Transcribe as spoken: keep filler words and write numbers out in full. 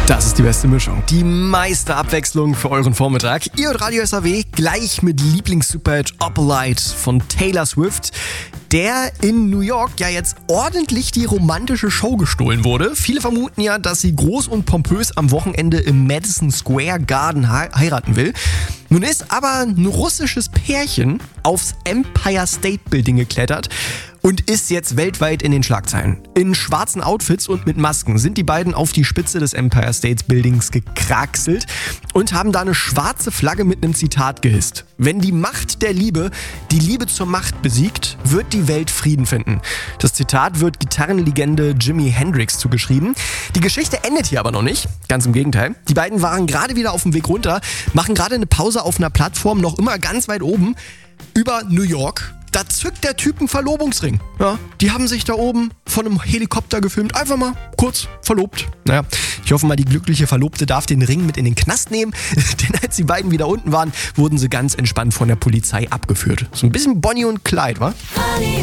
Das ist die beste Mischung. Die meiste Abwechslung für euren Vormittag. Ihr hört Radio S A W gleich mit Lieblings-Superhit Opalite von Taylor Swift, der in New York ja jetzt ordentlich die romantische Show gestohlen wurde. Viele vermuten ja, dass sie groß und pompös am Wochenende im Madison Square Garden heiraten will. Nun ist aber ein russisches Pärchen aufs Empire State Building geklettert und ist jetzt weltweit in den Schlagzeilen. In schwarzen Outfits und mit Masken sind die beiden auf die Spitze des Empire State Buildings gekraxelt und haben da eine schwarze Flagge mit einem Zitat gehisst. Wenn die Macht der Liebe die Liebe zur Macht besiegt, wird die Welt Frieden finden. Das Zitat wird Gitarrenlegende Jimi Hendrix zugeschrieben. Die Geschichte endet hier aber noch nicht. Ganz im Gegenteil. Die beiden waren gerade wieder auf dem Weg runter, machen gerade eine Pause auf einer Plattform, noch immer ganz weit oben, über New York. Da zückt der Typ einen Verlobungsring. Ja, die haben sich da oben von einem Helikopter gefilmt. Einfach mal kurz verlobt. Naja, ich hoffe mal, die glückliche Verlobte darf den Ring mit in den Knast nehmen. Denn als die beiden wieder unten waren, wurden sie ganz entspannt von der Polizei abgeführt. So ein bisschen Bonnie und Clyde, wa?